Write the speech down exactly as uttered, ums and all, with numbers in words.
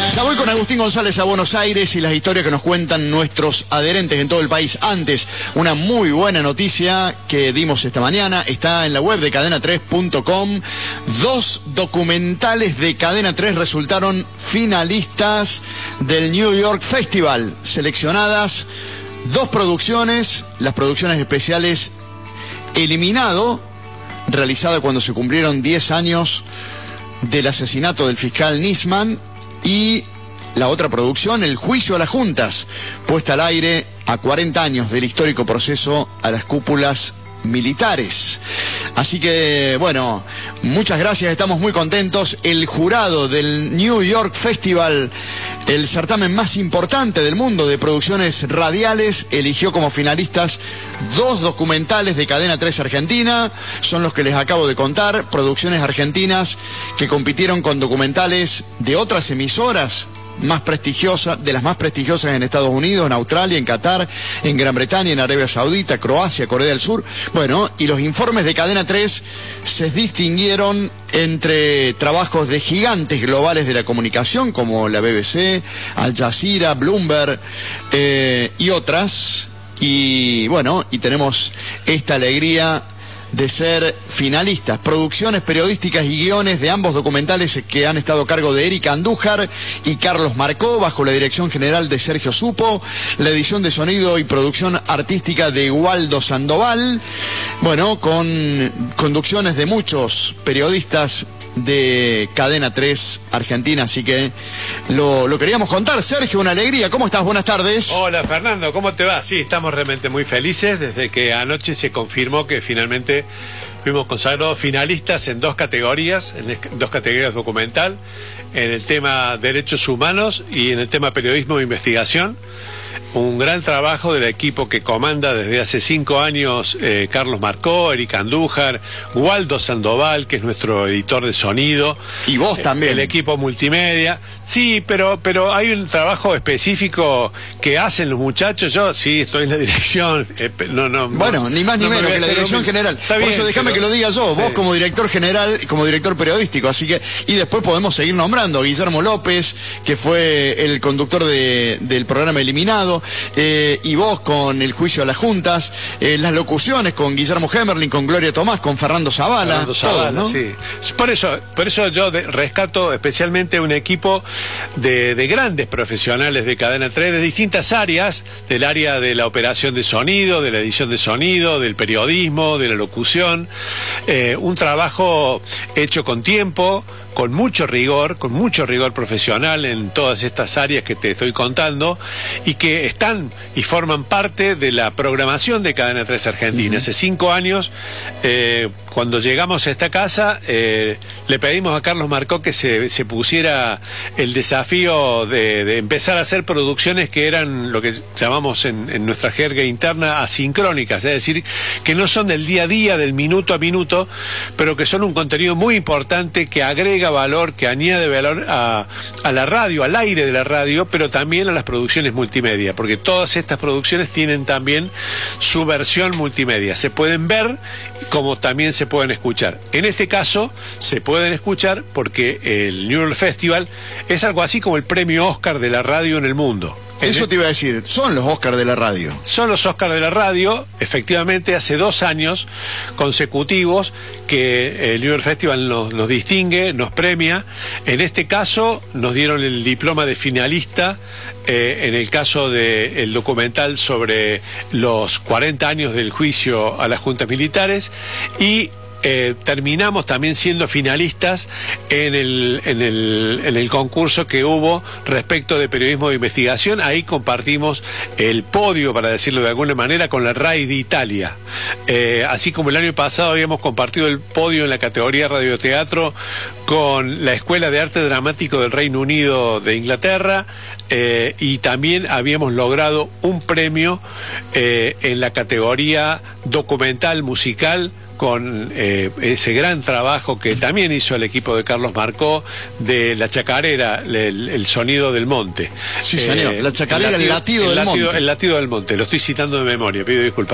Ya voy con Agustín González a Buenos Aires y las historias que nos cuentan nuestros adherentes en todo el país. Antes, una muy buena noticia que dimos esta mañana, está en la web de cadena tres punto com. Dos documentales de Cadena tres resultaron finalistas del New York Festival. Seleccionadas dos producciones, las producciones especiales Eliminado, realizada cuando se cumplieron diez años del asesinato del fiscal Nisman, y la otra producción, El juicio a las juntas, puesta al aire a cuarenta años del histórico proceso a las cúpulas militares. Así que, bueno, muchas gracias, estamos muy contentos. El jurado del New York Festival, el certamen más importante del mundo de producciones radiales, eligió como finalistas dos documentales de Cadena tres Argentina. Son los que les acabo de contar, producciones argentinas que compitieron con documentales de otras emisoras más prestigiosas, de las más prestigiosas en Estados Unidos, en Australia, en Qatar, en Gran Bretaña, en Arabia Saudita, Croacia, Corea del Sur. Bueno, y los informes de Cadena tres se distinguieron entre trabajos de gigantes globales de la comunicación, como la B B C, Al Jazeera, Bloomberg eh, y otras. Y bueno, y tenemos esta alegría de ser finalistas. Producciones periodísticas y guiones de ambos documentales que han estado a cargo de Erika Andújar y Carlos Marcó, bajo la dirección general de Sergio Supo, la edición de sonido y producción artística de Waldo Sandoval, bueno, con conducciones de muchos periodistas de Cadena tres Argentina, así que lo, lo queríamos contar. Sergio, una alegría, ¿cómo estás? Buenas tardes. Hola Fernando, ¿cómo te va? Sí, estamos realmente muy felices desde que anoche se confirmó que finalmente fuimos consagrados finalistas en dos categorías, en dos categorías documental, en el tema derechos humanos y en el tema periodismo de investigación. Un gran trabajo del equipo que comanda desde hace cinco años eh, Carlos Marcó, Erika Andújar, Waldo Sandoval, que es nuestro editor de sonido. Y vos también. El equipo multimedia. Sí, pero, pero hay un trabajo específico que hacen los muchachos. Yo sí estoy en la dirección. Eh, no, no, bueno, no, ni más ni no menos que la dirección general. Está Por bien, eso déjame pero... que lo diga yo, sí. Vos como director general, como director periodístico, así que, y después podemos seguir nombrando Guillermo López, que fue el conductor de, del programa Eliminado, eh, y vos con El juicio a las juntas, eh, las locuciones con Guillermo Hemerling, con Gloria Tomás, con Fernando Zavala, Fernando Zavala, todo, ¿no? Sí. Por eso, por eso yo de, rescato especialmente un equipo de, de grandes profesionales de Cadena tres, de distintas áreas, del área de la operación de sonido, de la edición de sonido, del periodismo, de la locución, eh, un trabajo hecho con tiempo, con mucho rigor, con mucho rigor profesional en todas estas áreas que te estoy contando, y que están y forman parte de la programación de Cadena tres Argentina. Uh-huh. Hace cinco años, eh, cuando llegamos a esta casa, eh, le pedimos a Carlos Marcó que se, se pusiera el desafío de, de empezar a hacer producciones que eran lo que llamamos en, en nuestra jerga interna asincrónicas, es decir, que no son del día a día, del minuto a minuto, pero que son un contenido muy importante que agrega valor, que añade valor a, a la radio, al aire de la radio, pero también a las producciones multimedia, porque todas estas producciones tienen también su versión multimedia. Se pueden ver como también se pueden escuchar. En este caso, se pueden escuchar porque el New York Festival es algo así como el premio Oscar de la radio en el mundo. Eso te iba a decir, son los Oscars de la radio. Son los Oscars de la radio, efectivamente, hace dos años consecutivos que el New York Festival nos, nos distingue, nos premia. En este caso nos dieron el diploma de finalista, eh, en el caso del documental sobre los cuarenta años del juicio a las juntas militares, y Eh, terminamos también siendo finalistas en el, en, el, en el concurso que hubo respecto de periodismo de investigación. Ahí compartimos el podio, para decirlo de alguna manera, con la RAI de Italia. Eh, así como el año pasado habíamos compartido el podio en la categoría radioteatro con la Escuela de Arte Dramático del Reino Unido de Inglaterra, eh, y también habíamos logrado un premio eh, en la categoría documental musical con eh, ese gran trabajo que también hizo el equipo de Carlos Marcó de La Chacarera, el, el sonido del monte. Sí, señor, eh, La Chacarera, el latido, el latido del latido, monte. El latido del monte, lo estoy citando de memoria, pido disculpas.